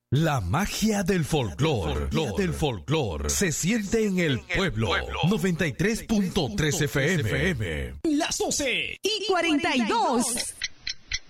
La magia del folclor se siente en el pueblo. 93.3 FM. Las 12:42.